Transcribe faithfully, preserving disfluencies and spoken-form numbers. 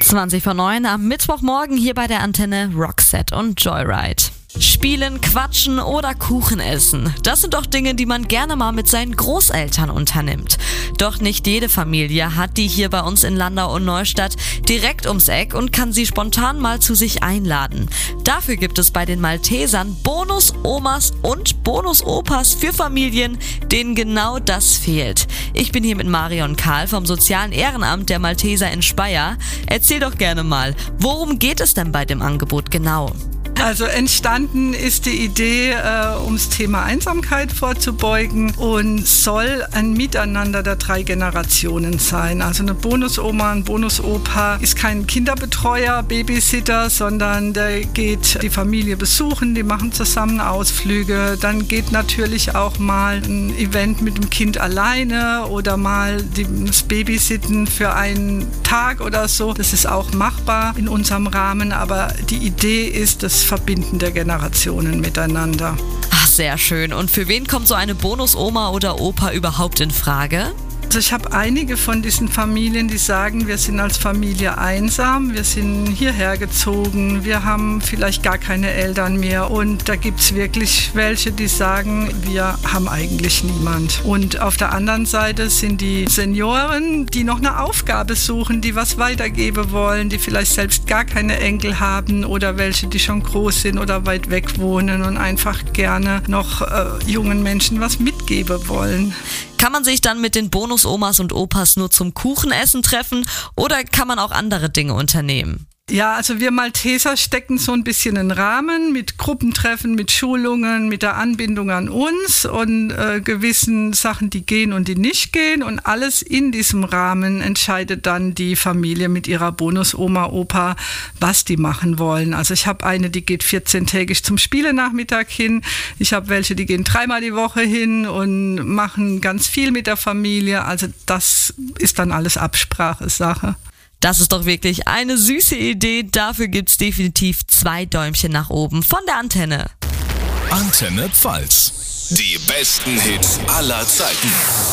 zwanzig vor neun am Mittwochmorgen hier bei der Antenne Roxette und Joyride. Spielen, quatschen oder Kuchen essen. Das sind doch Dinge, die man gerne mal mit seinen Großeltern unternimmt. Doch nicht jede Familie hat die hier bei uns in Landau und Neustadt direkt ums Eck und kann sie spontan mal zu sich einladen. Dafür gibt es bei den Maltesern Bonus-Omas und Bonus-Opas für Familien, denen genau das fehlt. Ich bin hier mit Marion Karl vom Sozialen Ehrenamt der Malteser in Speyer. Erzähl doch gerne mal, worum geht es denn bei dem Angebot genau? Also entstanden ist die Idee, äh, ums Thema Einsamkeit vorzubeugen und soll ein Miteinander der drei Generationen sein. Also eine Bonusoma, ein Bonusopa ist kein Kinderbetreuer, Babysitter, sondern der geht die Familie besuchen, die machen zusammen Ausflüge. Dann geht natürlich auch mal ein Event mit dem Kind alleine oder mal das Babysitten für einen Tag oder so. Das ist auch machbar in unserem Rahmen, aber die Idee ist das Verbinden der Generationen miteinander. Ach, sehr schön. Und für wen kommt so eine Bonusoma oder Opa überhaupt in Frage? Also ich habe einige von diesen Familien, die sagen, wir sind als Familie einsam, wir sind hierher gezogen, wir haben vielleicht gar keine Eltern mehr und da gibt es wirklich welche, die sagen, wir haben eigentlich niemand. Und auf der anderen Seite sind die Senioren, die noch eine Aufgabe suchen, die was weitergeben wollen, die vielleicht selbst gar keine Enkel haben oder welche, die schon groß sind oder weit weg wohnen und einfach gerne noch äh, jungen Menschen was mitgeben wollen. Kann man sich dann mit den Bonus-Omas und Opas nur zum Kuchenessen treffen oder kann man auch andere Dinge unternehmen? Ja, also wir Malteser stecken so ein bisschen einen Rahmen mit Gruppentreffen, mit Schulungen, mit der Anbindung an uns und äh, gewissen Sachen, die gehen und die nicht gehen. Und alles in diesem Rahmen entscheidet dann die Familie mit ihrer Bonus-Oma, Opa, was die machen wollen. Also ich habe eine, die geht vierzehntägig zum Spielenachmittag hin. Ich habe welche, die gehen dreimal die Woche hin und machen ganz viel mit der Familie. Also das ist dann alles Absprachesache. Das ist doch wirklich eine süße Idee. Dafür gibt's definitiv zwei Däumchen nach oben von der Antenne. Antenne Pfalz. Die besten Hits aller Zeiten.